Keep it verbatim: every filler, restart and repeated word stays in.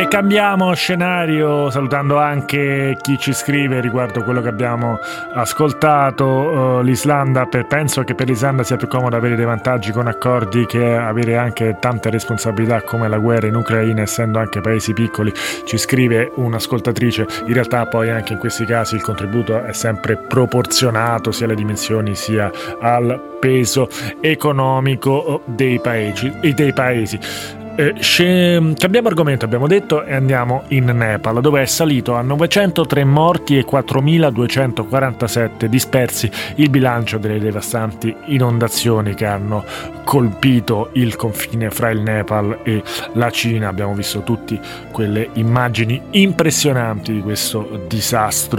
cambiamo scenario salutando anche chi ci scrive riguardo quello che abbiamo ascoltato. Uh, L'Islanda, per, penso che per l'Islanda sia più comodo avere dei vantaggi con accordi che avere anche tante responsabilità come la guerra in Ucraina, essendo anche paesi piccoli, ci scrive un'ascoltatrice. In realtà poi anche in questi casi il contributo è sempre proporzionato sia alle dimensioni sia al peso economico dei paesi, dei paesi. Eh, sce... Cambiamo argomento, abbiamo detto, e andiamo in Nepal, dove è salito a novecentotre morti e quattromiladuecentoquarantasette dispersi il bilancio delle devastanti inondazioni che hanno colpito il confine fra il Nepal e la Cina. Abbiamo visto tutti quelle immagini impressionanti di questo disastro